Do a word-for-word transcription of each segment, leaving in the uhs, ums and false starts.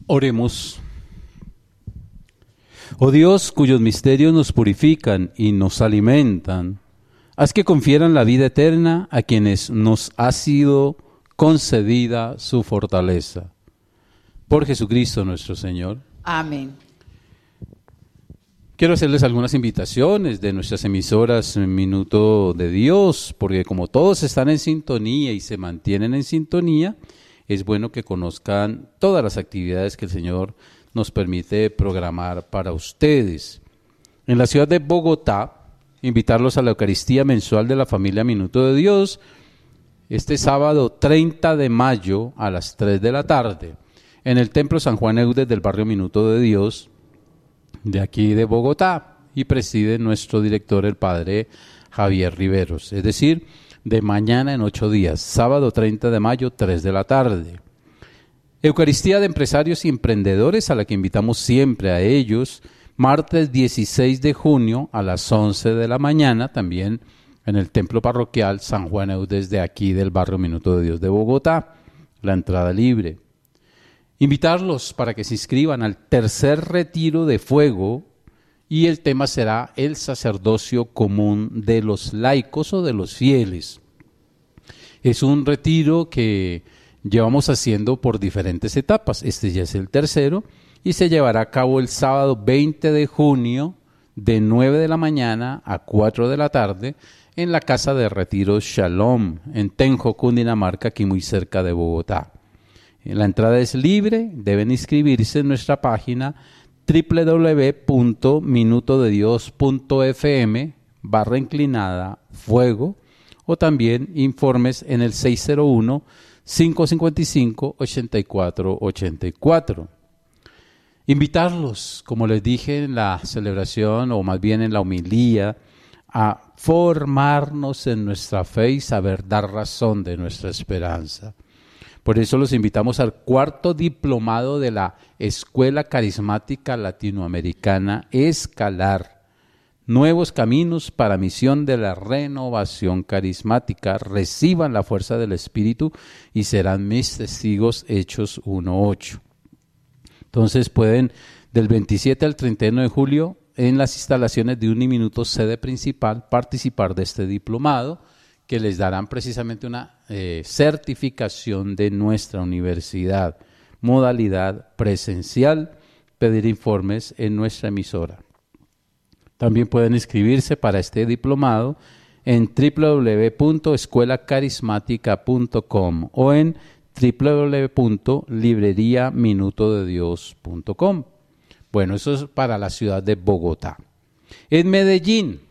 Oremos. Oh Dios, cuyos misterios nos purifican y nos alimentan, haz que confieran la vida eterna a quienes nos ha sido concedida su fortaleza. Por Jesucristo nuestro Señor. Amén. Quiero hacerles algunas invitaciones de nuestras emisoras Minuto de Dios, porque como todos están en sintonía y se mantienen en sintonía, es bueno que conozcan todas las actividades que el Señor nos permite programar para ustedes. En la ciudad de Bogotá, invitarlos a la Eucaristía mensual de la familia Minuto de Dios, este sábado treinta de mayo a las tres de la tarde, en el Templo San Juan Eudes del barrio Minuto de Dios, de aquí de Bogotá, y preside nuestro director, el Padre Javier Riveros, es decir, de mañana en ocho días, sábado treinta de mayo, tres de la tarde. Eucaristía de empresarios y emprendedores, a la que invitamos siempre a ellos, martes dieciséis de junio a las once de la mañana, también en el Templo Parroquial San Juan Eudes de aquí del barrio Minuto de Dios de Bogotá, la entrada libre. Invitarlos para que se inscriban al tercer retiro de fuego y el tema será el sacerdocio común de los laicos o de los fieles. Es un retiro que llevamos haciendo por diferentes etapas. Este ya es el tercero y se llevará a cabo el sábado veinte de junio de nueve de la mañana a cuatro de la tarde en la Casa de Retiro Shalom en Tenjo, Cundinamarca, aquí muy cerca de Bogotá. La entrada es libre, deben inscribirse en nuestra página doble u doble u doble u punto minuto de dios punto f m barra inclinada fuego o también informes en el seis cero uno, cinco cinco cinco, ocho cuatro ocho cuatro. Invitarlos, como les dije en la celebración o más bien en la homilía, a formarnos en nuestra fe y saber dar razón de nuestra esperanza. Por eso los invitamos al cuarto diplomado de la Escuela Carismática Latinoamericana Escalar, Nuevos Caminos para Misión de la Renovación Carismática. Reciban la fuerza del Espíritu y serán mis testigos, Hechos uno ocho. Entonces pueden del veintisiete al treinta y uno de julio en las instalaciones de Uniminuto sede principal participar de este diplomado, que les darán precisamente una eh, certificación de nuestra universidad, modalidad presencial, pedir informes en nuestra emisora. También pueden inscribirse para este diplomado en doble u doble u doble u punto escuela carismática punto com o en doble u doble u doble u punto librería minuto de dios punto com. Bueno, eso es para la ciudad de Bogotá. En Medellín,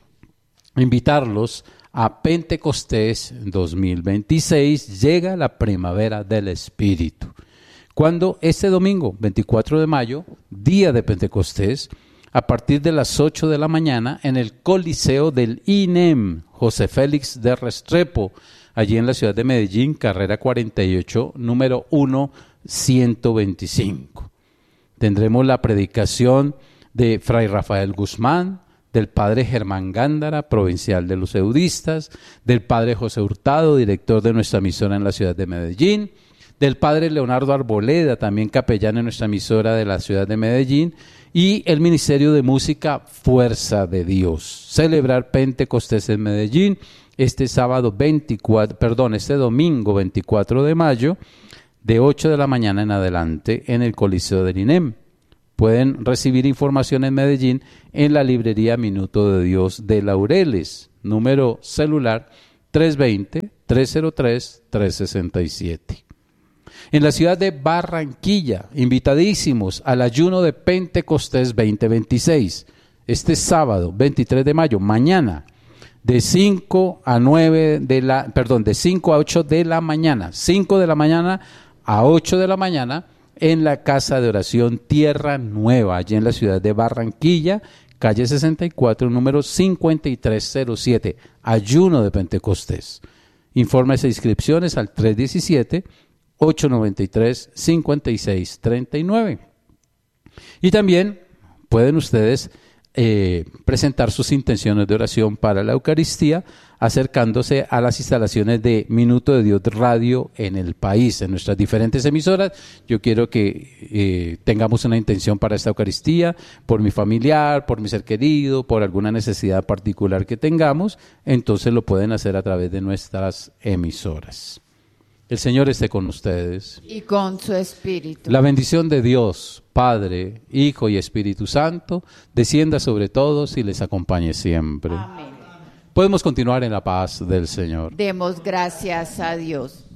invitarlos a Pentecostés dos mil veintiséis, llega la primavera del Espíritu. Cuando este domingo, veinticuatro de mayo, día de Pentecostés, a partir de las ocho de la mañana, en el Coliseo del I N E M, José Félix de Restrepo, allí en la ciudad de Medellín, carrera cuarenta y ocho, número uno, ciento veinticinco. Tendremos la predicación de Fray Rafael Guzmán, del padre Germán Gándara, provincial de los eudistas, del padre José Hurtado, director de nuestra emisora en la ciudad de Medellín, del padre Leonardo Arboleda, también capellán en nuestra emisora de la ciudad de Medellín, y el Ministerio de Música Fuerza de Dios. Celebrar Pentecostés en Medellín este sábado veinticuatro, perdón, este domingo veinticuatro de mayo, de ocho de la mañana en adelante, en el Coliseo del I N E M. Pueden recibir información en Medellín en la librería Minuto de Dios de Laureles, número celular tres dos cero, tres cero tres, tres seis siete. En la ciudad de Barranquilla, invitadísimos al ayuno de Pentecostés veinte veintiséis, este sábado veintitrés de mayo, mañana, de cinco a nueve de la, perdón, de cinco a ocho de la mañana, cinco de la mañana a ocho de la mañana, en la Casa de Oración Tierra Nueva, allí en la ciudad de Barranquilla, calle sesenta y cuatro, número cincuenta y tres cero siete, ayuno de Pentecostés. Informes e inscripciones al tres uno siete, ocho nueve tres, cinco seis tres nueve. Y también pueden ustedes eh, presentar sus intenciones de oración para la Eucaristía, acercándose a las instalaciones de Minuto de Dios Radio en el país, en nuestras diferentes emisoras. Yo quiero que eh, tengamos una intención para esta Eucaristía, por mi familiar, por mi ser querido, por alguna necesidad particular que tengamos, entonces lo pueden hacer a través de nuestras emisoras. El Señor esté con ustedes. Y con su espíritu. La bendición de Dios, Padre, Hijo y Espíritu Santo, descienda sobre todos y les acompañe siempre. Amén. Podemos continuar en la paz del Señor. Demos gracias a Dios.